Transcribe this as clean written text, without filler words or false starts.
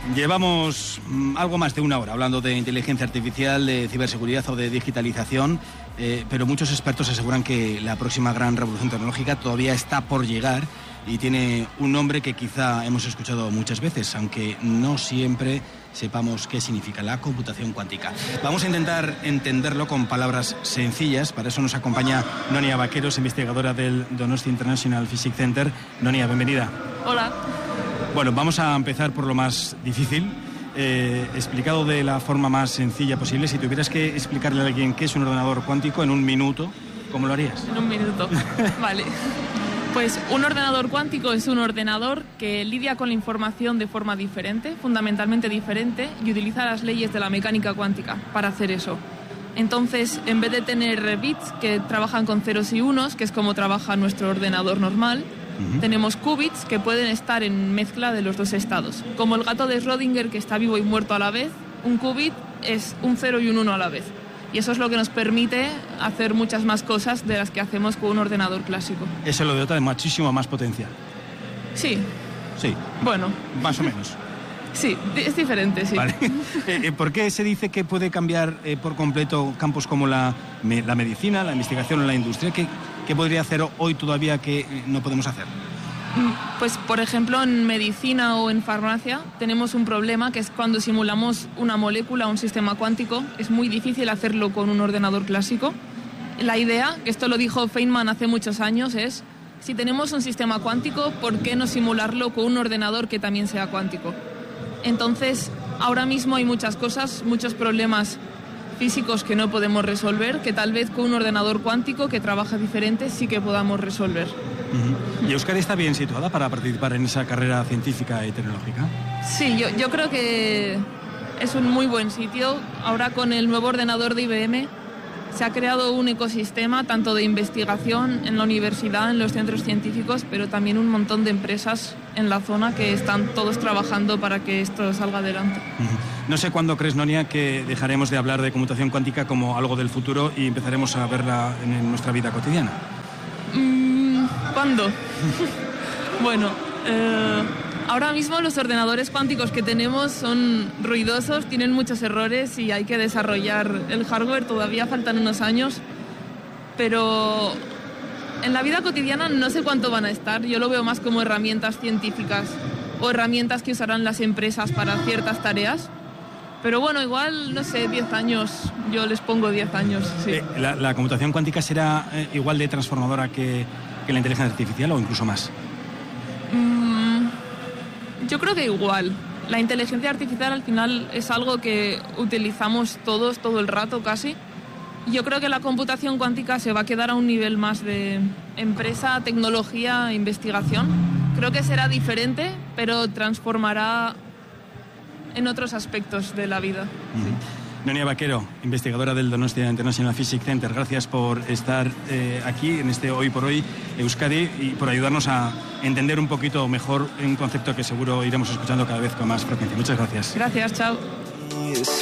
Llevamos algo más de una hora hablando de inteligencia artificial, de ciberseguridad o de digitalización, pero muchos expertos aseguran que la próxima gran revolución tecnológica todavía está por llegar y tiene un nombre que quizá hemos escuchado muchas veces, aunque no siempre sepamos qué significa: la computación cuántica. Vamos a intentar entenderlo con palabras sencillas. Para eso nos acompaña Nonia Vaqueros, investigadora del Donostia International Physics Center. Nonia, bienvenida. Hola. Bueno, vamos a empezar por lo más difícil, explicado de la forma más sencilla posible. Si tuvieras que explicarle a alguien qué es un ordenador cuántico en un minuto, ¿cómo lo harías? En un minuto, vale. Pues un ordenador cuántico es un ordenador que lidia con la información de forma diferente, fundamentalmente diferente, y utiliza las leyes de la mecánica cuántica para hacer eso. Entonces, en vez de tener bits que trabajan con ceros y unos, que es como trabaja nuestro ordenador normal, tenemos qubits que pueden estar en mezcla de los dos estados. Como el gato de Schrödinger, que está vivo y muerto a la vez, un qubit es un 0 y un 1 a la vez. Y eso es lo que nos permite hacer muchas más cosas de las que hacemos con un ordenador clásico. Eso lo dota de muchísima más potencia. Sí. Sí. Bueno. Más o menos. Sí, es diferente, sí. Vale. ¿Por qué se dice que puede cambiar por completo campos como la medicina, la investigación o la industria? ¿Qué podría hacer hoy todavía que no podemos hacer? Pues, por ejemplo, en medicina o en farmacia tenemos un problema, que es cuando simulamos una molécula o un sistema cuántico, es muy difícil hacerlo con un ordenador clásico. La idea, que esto lo dijo Feynman hace muchos años, es: si tenemos un sistema cuántico, ¿por qué no simularlo con un ordenador que también sea cuántico? Entonces, ahora mismo hay muchas cosas, muchos problemas físicos que no podemos resolver, que tal vez con un ordenador cuántico que trabaja diferente sí que podamos resolver. ¿Y Euskadi está bien situada para participar en esa carrera científica y tecnológica? Sí, yo creo que es un muy buen sitio. Ahora, con el nuevo ordenador de IBM se ha creado un ecosistema tanto de investigación en la universidad, en los centros científicos, pero también un montón de empresas en la zona que están todos trabajando para que esto salga adelante. No sé cuándo crees, Nonia, que dejaremos de hablar de computación cuántica como algo del futuro y empezaremos a verla en nuestra vida cotidiana. ¿Cuándo? Bueno, ahora mismo los ordenadores cuánticos que tenemos son ruidosos, tienen muchos errores y hay que desarrollar el hardware. Todavía faltan unos años, pero en la vida cotidiana no sé cuánto van a estar. Yo lo veo más como herramientas científicas o herramientas que usarán las empresas para ciertas tareas. Pero bueno, igual, no sé, 10 años, yo les pongo 10 años, sí. ¿La computación cuántica será igual de transformadora que la inteligencia artificial o incluso más? Yo creo que igual. La inteligencia artificial al final es algo que utilizamos todos, todo el rato casi. Yo creo que la computación cuántica se va a quedar a un nivel más de empresa, tecnología, investigación. Creo que será diferente, pero transformará en otros aspectos de la vida. Sí. Nonia Vaquero, investigadora del Donostia International Physics Center, gracias por estar aquí en este Hoy por Hoy Euskadi y por ayudarnos a entender un poquito mejor un concepto que seguro iremos escuchando cada vez con más frecuencia. Muchas gracias. Gracias, chao.